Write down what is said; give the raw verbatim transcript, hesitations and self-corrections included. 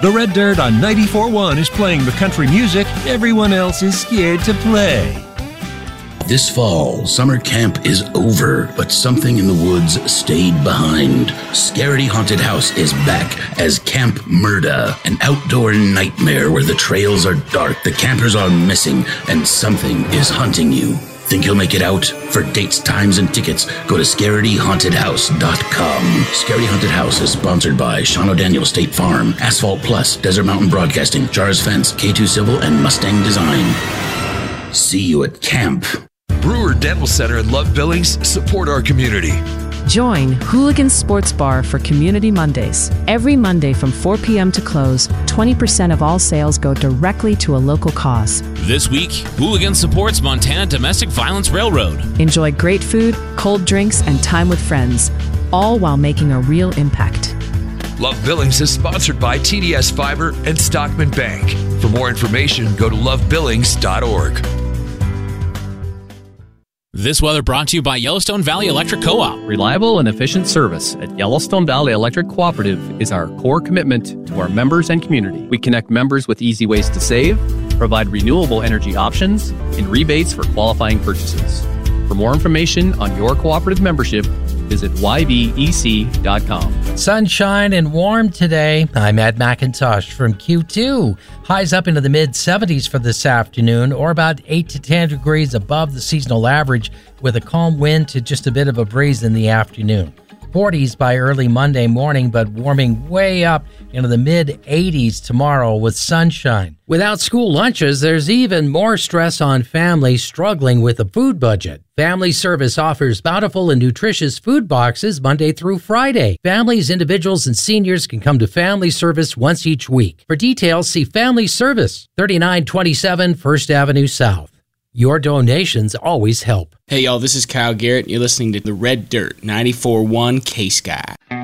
The Red Dirt on ninety-four point one is playing the country music everyone else is scared to play. This fall, summer camp is over, but something in the woods stayed behind. Scaredy Haunted House is back as Camp Murda, an outdoor nightmare where the trails are dark, the campers are missing, and something is hunting you. Think you'll make it out? For dates, times, and tickets, go to scaredy haunted house dot com. Scaredy Haunted House is sponsored by Sean O'Daniel State Farm, Asphalt Plus, Desert Mountain Broadcasting, Jars Fence, K two Civil, and Mustang Design. See you at camp. Brewer Dental Center and Love Billings support our community. Join Hooligan Sports Bar for Community Mondays. Every Monday from four p.m. to close, twenty percent of all sales go directly to a local cause. This week, Hooligan supports Montana Domestic Violence Railroad. Enjoy great food, cold drinks, and time with friends, all while making a real impact. Love Billings is sponsored by T D S Fiber and Stockman Bank. For more information, go to love billings dot org. This weather brought to you by Yellowstone Valley Electric Co-op. Reliable and efficient service at Yellowstone Valley Electric Cooperative is our core commitment to our members and community. We connect members with easy ways to save, provide renewable energy options, and rebates for qualifying purchases. For more information on your cooperative membership, visit y v e c dot com. Sunshine and warm today. I'm Ed McIntosh from Q two. Highs up into the mid seventies for this afternoon, or about eight to ten degrees above the seasonal average, with a calm wind to just a bit of a breeze in the afternoon. forties by early Monday morning, but warming way up into the mid eighties tomorrow with sunshine. Without school lunches, there's even more stress on families struggling with a food budget. Family Service offers bountiful and nutritious food boxes Monday through Friday. Families, individuals, and seniors can come to Family Service once each week. For details, see Family Service, thirty-nine twenty-seven First Avenue South. Your donations always help. Hey, y'all, this is Kyle Garrett. You're listening to The Red Dirt, ninety-four point one K-Sky.